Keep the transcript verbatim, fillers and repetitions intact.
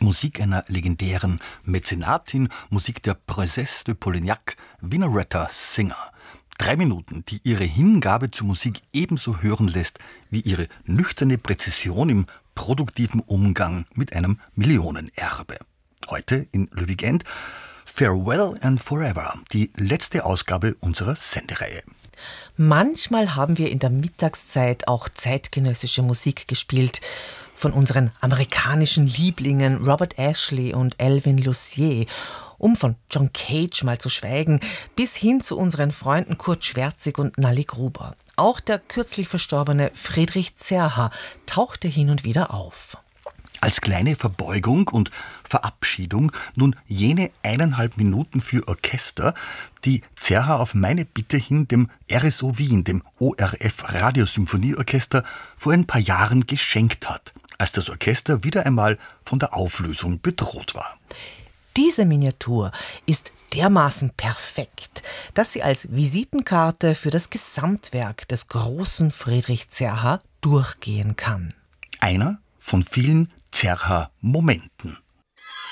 Musik einer legendären Mäzenatin, Musik der Princesse de Polignac, Vinoretta Singer. Drei Minuten, die ihre Hingabe zur Musik ebenso hören lässt wie ihre nüchterne Präzision im produktiven Umgang mit einem Millionenerbe. Heute in Le Weekend Farewell and Forever, die letzte Ausgabe unserer Sendereihe. Manchmal haben wir in der Mittagszeit auch zeitgenössische Musik gespielt. Von unseren amerikanischen Lieblingen Robert Ashley und Elvin Lucier, um von John Cage mal zu schweigen, bis hin zu unseren Freunden Kurt Schwerzig und Nalli Gruber. Auch der kürzlich verstorbene Friedrich Zerha tauchte hin und wieder auf. Als kleine Verbeugung und Verabschiedung nun jene eineinhalb Minuten für Orchester, die Zerha auf meine Bitte hin dem R S O Wien, dem O R F Radiosymphonieorchester, vor ein paar Jahren geschenkt hat, als das Orchester wieder einmal von der Auflösung bedroht war. Diese Miniatur ist dermaßen perfekt, dass sie als Visitenkarte für das Gesamtwerk des großen Friedrich Zerha durchgehen kann. Einer von vielen Zerha-Momenten.